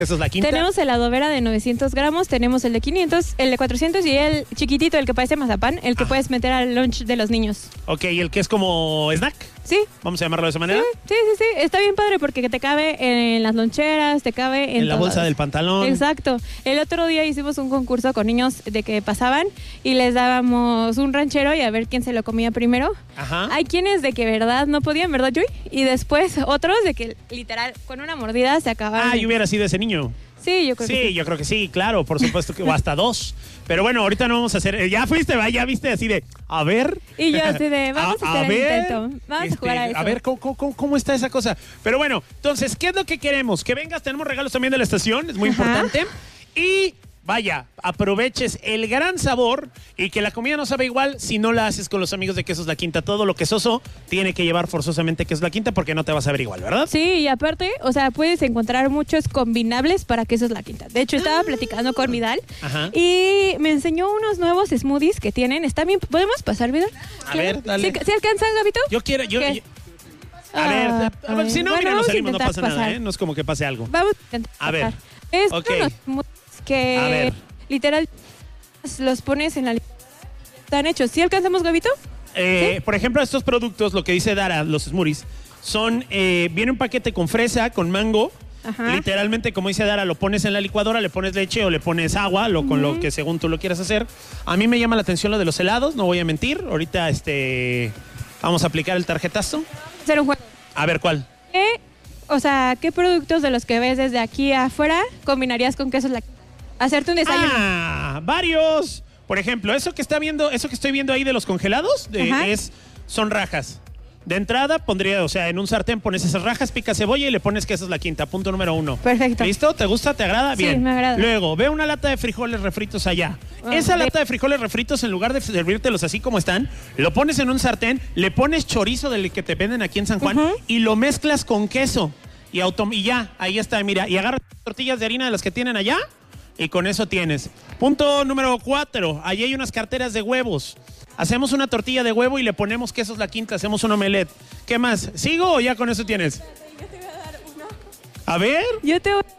Esa es la quinta. Tenemos el adobera de 900 gramos, tenemos el de 500, el de 400 y el chiquitito, el que parece mazapán, el que puedes meter al lunch de los niños. Ok, ¿y el que es como snack? Sí. Vamos a llamarlo de esa manera. Sí. Está bien padre porque te cabe en las loncheras, te cabe en la todas. bolsa del pantalón. Exacto. El otro día hicimos un concurso con niños de que pasaban y les dábamos un ranchero y a ver quién se lo comía primero. Ajá. Hay quienes de que verdad no podían, ¿verdad, Chuy? Y después otros de que literal con una mordida se acababan. Yo hubiera sido ese niño. Sí, yo creo que sí. Yo creo que sí, claro, por supuesto que o hasta dos. Pero bueno, ahorita no vamos a hacer. Ya fuiste, ya viste así de. A ver. Y yo así de, vamos a hacer el intento. Vamos a jugar a eso. A ver, ¿cómo está esa cosa? Pero bueno, entonces, ¿qué es lo que queremos? Que vengas, tenemos regalos también de la estación, es muy importante. Y vaya, aproveches el gran sabor y que la comida no sabe igual si no la haces con los amigos de Quesos La Quinta. Todo lo quesoso tiene que llevar forzosamente Quesos La Quinta porque no te va a saber igual, ¿verdad? Sí, y aparte, o sea, puedes encontrar muchos combinables para Quesos La Quinta. De hecho, estaba platicando con Vidal y me enseñó unos nuevos smoothies que tienen. Está bien, ¿podemos pasar, Vidal? A ver, dale. ¿Sí alcanzan, Gabito? Yo quiero, a ver, si no, mira, nos salimos, no pasa nada, ¿eh? No es como que pase algo. Vamos a intentar A ver. Es Ok. unos smoothies que literal los pones en la están hechos. ¿Sí alcanzamos, Gabito? ¿Sí? Por ejemplo, estos productos, lo que dice Dara, los smoothies, son, viene un paquete con fresa, con mango. Ajá. Literalmente, como dice Dara, lo pones en la licuadora, le pones leche o le pones agua, con lo que según tú lo quieras hacer. A mí me llama la atención lo de los helados, no voy a mentir. Ahorita vamos a aplicar el tarjetazo. Hacer un juego. A ver, ¿cuál? O sea, ¿qué productos de los que ves desde aquí afuera combinarías con quesos la hacerte un desayuno? Varios. Por ejemplo, eso que estoy viendo ahí de los congelados, son rajas. De entrada pondría, o sea, en un sartén pones esas rajas, picas cebolla y le pones Quesos La Quinta, punto número 1. Perfecto. ¿Listo? ¿Te gusta? ¿Te agrada? Sí, Bien. me agrada. Luego, ve una lata de frijoles refritos allá. Esa lata de frijoles refritos, en lugar de servírtelos así como están, lo pones en un sartén, le pones chorizo del que te venden aquí en San Juan y lo mezclas con queso. Y ya, ahí está, mira. Y agarras tortillas de harina de las que tienen allá y con eso tienes. Punto número 4. Allí hay unas carteras de huevos. Hacemos una tortilla de huevo y le ponemos Quesos La Quinta, hacemos un omelette. ¿Qué más? ¿Sigo o ya con eso tienes? Yo te voy a dar uno. A ver. Yo te voy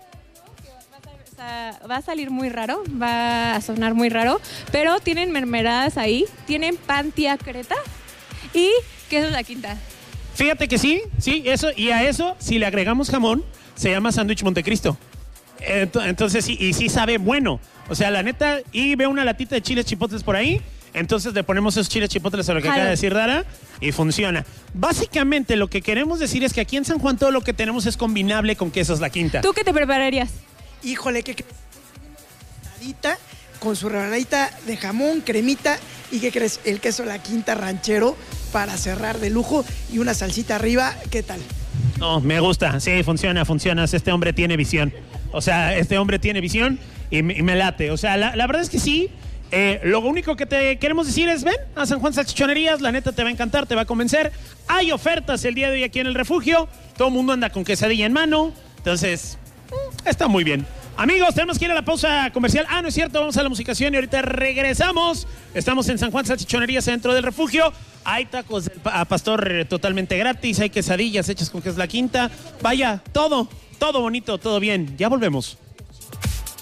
va a salir muy raro, va a sonar muy raro, pero tienen mermeladas ahí, tienen pan tía Creta y Quesos La Quinta. Fíjate que sí, eso, y a eso, si le agregamos jamón, se llama sándwich Montecristo. Entonces, sí sabe bueno. O sea, la neta, y veo una latita de chiles chipotles por ahí, entonces le ponemos esos chiles chipotles a lo que acaba de decir Dara y funciona. Básicamente, lo que queremos decir es que aquí en San Juan todo lo que tenemos es combinable con Quesos La Quinta. ¿Tú qué te prepararías? Híjole, con su rebanadita de jamón, cremita y ¿qué crees? El queso La Quinta ranchero para cerrar de lujo y una salsita arriba. ¿Qué tal? No, me gusta. Sí, funciona. Este hombre tiene visión. O sea, este hombre tiene visión y me late. O sea, la verdad es que sí. Lo único que te queremos decir es, ven a San Juan Salchichonerías, la neta te va a encantar, te va a convencer. Hay ofertas el día de hoy aquí en el refugio. Todo el mundo anda con quesadilla en mano. Entonces, está muy bien. Amigos, tenemos que ir a la pausa comercial. No es cierto, vamos a la musicación y ahorita regresamos. Estamos en San Juan Salchichonerías, dentro del refugio. Hay tacos a pastor totalmente gratis, hay quesadillas hechas con Quesos La Quinta. Vaya, todo bonito, todo bien. Ya volvemos.